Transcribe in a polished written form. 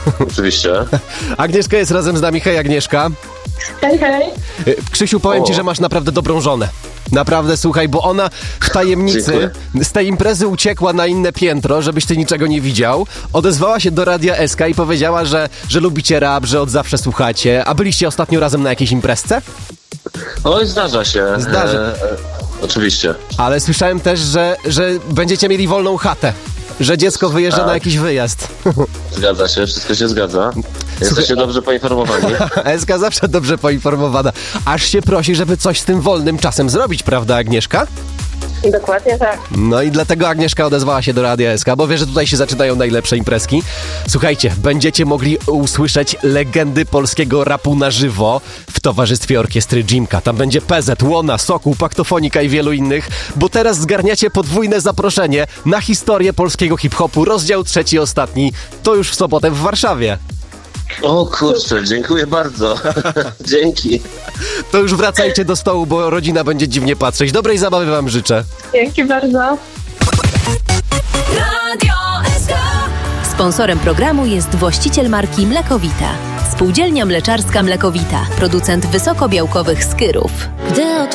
Oczywiście. Agnieszka jest razem z nami. Hej, Agnieszka. Hej, hej. Krzysiu, powiem ci, że masz naprawdę dobrą żonę. Naprawdę, słuchaj, bo ona w tajemnicy z tej imprezy uciekła na inne piętro, żebyś ty niczego nie widział. Odezwała się do Radia SK i powiedziała, że lubicie rap, że od zawsze słuchacie. A byliście ostatnio razem na jakiejś imprezce? Oj, zdarza się. Oczywiście. Ale słyszałem też, że będziecie mieli wolną chatę. Że dziecko wyjeżdża na jakiś wyjazd. Zgadza się, wszystko się zgadza. Jesteście dobrze poinformowani. SK zawsze dobrze poinformowana. Aż się prosi, żeby coś z tym wolnym czasem zrobić, prawda, Agnieszka? Dokładnie tak. No i dlatego Agnieszka odezwała się do Radia SK, bo wie, że tutaj się zaczynają najlepsze imprezki. Słuchajcie, będziecie mogli usłyszeć legendy polskiego rapu na żywo w towarzystwie orkiestry Jimka. Tam będzie PZ, Łona, Sokół, Paktofonika i wielu innych, bo teraz zgarniacie podwójne zaproszenie na historię polskiego hip-hopu, rozdział 3 i ostatni. To już w sobotę w Warszawie. O kurczę, dziękuję bardzo. Dzięki. To już wracajcie do stołu, bo rodzina będzie dziwnie patrzeć. Dobrej zabawy wam życzę. Dzięki bardzo. Sponsorem programu jest właściciel marki Mlekowita. Spółdzielnia Mleczarska Mlekowita, producent wysokobiałkowych skyrów.